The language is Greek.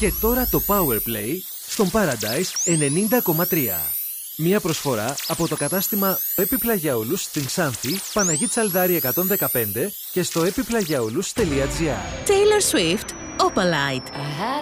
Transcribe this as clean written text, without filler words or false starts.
Και τώρα το Powerplay στον Paradise 90,3. Μία προσφορά από το κατάστημα Επιπλαγιαούλους στην Ξάνθη, Παναγή Τσαλδάρη 115 και στο epiplagiaoulous.gr. Taylor Swift, Opalite.